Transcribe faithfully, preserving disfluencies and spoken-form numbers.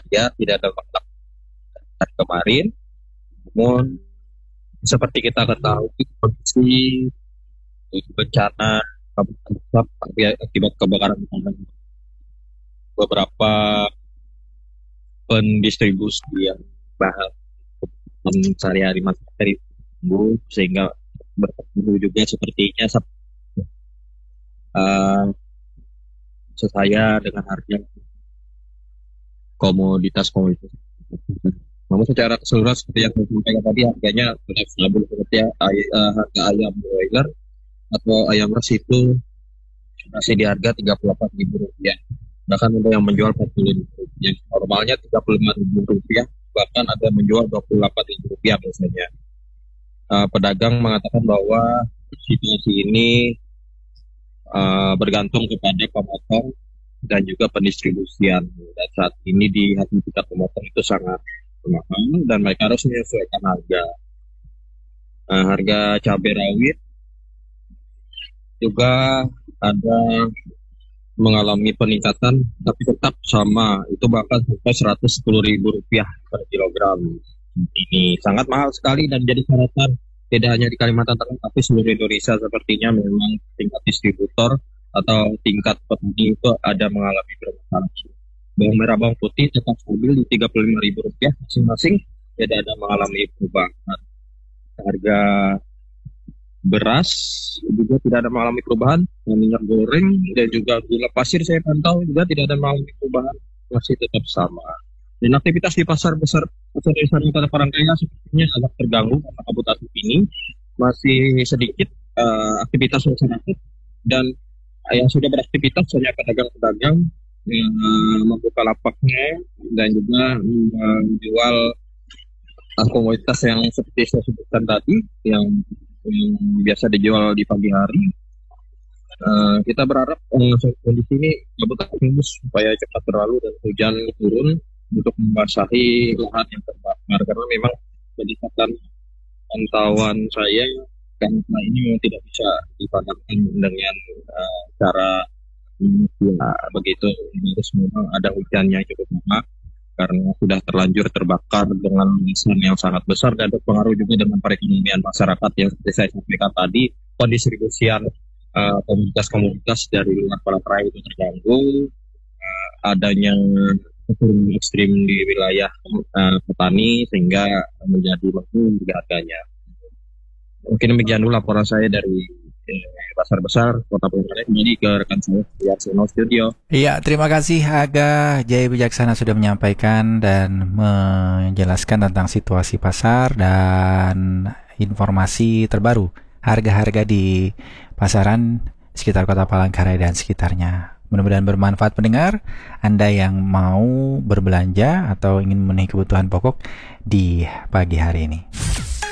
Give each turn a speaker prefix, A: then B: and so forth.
A: saja, tidak ada masalah kemarin. Namun seperti kita ketahui kondisi bencana akibat kebakaran hutan, beberapa pendistribusian bahan sehari-hari materi tumbuh sehingga bertemu juga sepertinya uh, sesuai dengan harga komoditas-komoditas. Namun secara keseluruhan seperti yang saya sampaikan tadi, harganya tetap stabil seperti ya, ay- uh, harga ayam broiler atau ayam res itu masih di harga tiga puluh delapan ribu rupiah. Bahkan untuk yang menjual empat puluh ribu rupiah. Normalnya tiga puluh lima ribu rupiah, bahkan ada yang menjual dua puluh delapan ribu rupiah biasanya. Uh, pedagang mengatakan bahwa situasi ini uh, bergantung kepada pemotong dan juga pendistribusian. Dan saat ini di hati tingkat pemotong itu sangat mahal dan mereka harus menyesuaikan harga. Uh, harga cabai rawit juga ada mengalami peningkatan, tapi tetap sama, itu bahkan sampai seratus sepuluh ribu rupiah per kilogram. Ini sangat mahal sekali dan jadi sorotan tidak hanya di Kalimantan Tengah, tapi seluruh Indonesia. Sepertinya memang tingkat distributor atau tingkat petani itu ada mengalami permasalahan. Bawang merah, bawang putih tetap stabil di tiga puluh lima ribu rupiah masing-masing, tidak ada mengalami perubahan. Harga beras juga tidak ada mengalami perubahan, minyak goreng dan juga gula pasir saya pantau juga tidak ada mengalami perubahan, masih tetap sama. Dan aktivitas di pasar besar pasar desa di Kota Parangkaya sepertinya agak terganggu karena kabut asap ini, masih sedikit uh, aktivitas masyarakat dan uh, yang sudah beraktivitas hanya pedagang-pedagang yang uh, membuka lapaknya dan juga menjual uh, komoditas yang seperti saya sebutkan tadi yang yang biasa dijual di pagi hari. Uh, kita berharap uh, kondisi ini kabut asap supaya cepat berlalu dan hujan turun untuk membasahi lahan yang terbakar, karena memang berdasarkan pantauan saya karena ini memang tidak bisa dipadamkan dengan uh, cara ya, begitu, harus memang ada hujan yang cukup lama karena sudah terlanjur terbakar dengan luasan yang sangat besar dan berpengaruh juga dengan perekonomian masyarakat yang seperti saya sampaikan tadi, pendistribusian uh, komoditas-komoditas dari luar Palangkaraya itu terganggu, uh, adanya turun ekstrim di wilayah uh, petani sehingga menjadi mahal harganya. Mungkin demikian dulu laporan saya dari eh, pasar besar Kota Palangkaraya. Kembali ke rekan saya di Arsenal Studio.
B: Iya, terima kasih Aga Jaya Wijaksana sudah menyampaikan dan menjelaskan tentang situasi pasar dan informasi terbaru harga-harga di pasaran sekitar Kota Palangkaraya dan sekitarnya. Mudah-mudahan bermanfaat pendengar. Anda yang mau berbelanja atau ingin memenuhi kebutuhan pokok di pagi hari ini.